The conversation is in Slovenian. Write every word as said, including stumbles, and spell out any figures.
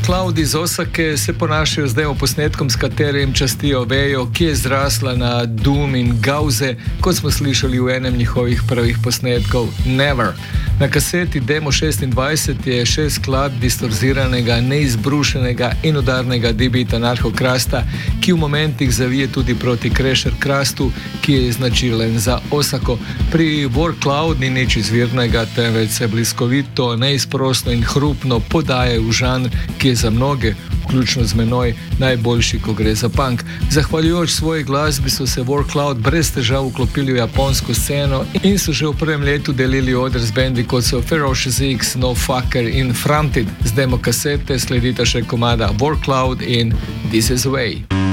Cloud iz Osake se ponašajo zdaj v posnetkom, s katerim častijo vejo, ki je zrasla na Doom in Gauze, kot smo slišali v enem njihovih prvih posnetkov Never. Na kaseti Demo šestindvajset je šest skladb distorziranega, neizbrušenega in udarnega D-beat anarcho-krasta, ki v momentih zavije tudi proti Crasher krastu, ki je značilen za Osako. Pri War Cloud ni nič izvirnega, temveč se bliskovito, neizprosno in hrupno podaje v žanr, ki je za mnoge, vključno z menoj, najboljši, ko gre za punk. Zahvaljujoč svoji glasbi so se War Cloud brez težav vklopili v japonsko sceno in so že v prvem letu delili oder z bendi, kot so Ferocious X, No Fucker in Fronted. Z demo kasete sledita še komada War Cloud in This Is Way.